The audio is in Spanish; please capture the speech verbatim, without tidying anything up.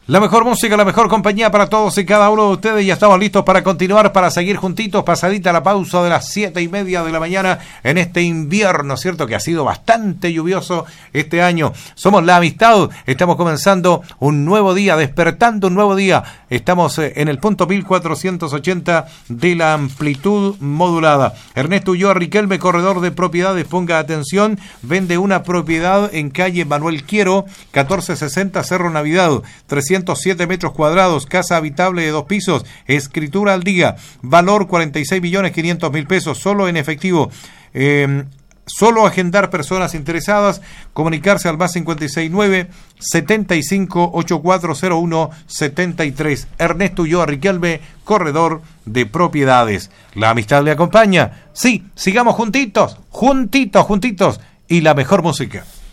La mejor música, la mejor compañía para todos y cada uno de ustedes. Ya estamos listos para continuar, para seguir juntitos, pasadita la pausa de las siete y media de la mañana en este invierno, ¿cierto? Que ha sido bastante lluvioso este año. Somos La Amistad, estamos comenzando un nuevo día, despertando un nuevo día. Estamos en el punto mil cuatrocientos ochenta de la amplitud modulada. Ernesto Ulloa Riquelme, corredor de propiedades, ponga atención, vende una propiedad en calle Manuel Quiero, catorce sesenta Cerro Navidad, trescientos siete metros cuadrados, casa habitable de dos pisos, escritura al día, valor cuarenta y seis millones quinientos mil pesos, solo en efectivo. Eh, solo agendar personas interesadas, comunicarse al más cincuenta y seis nueve, setenta y cinco, ochenta y cuatro cero uno, setenta y tres. Ernesto Ulloa Riquelme, corredor de propiedades. La amistad le acompaña. Sí, sigamos juntitos, juntitos, juntitos y la mejor música.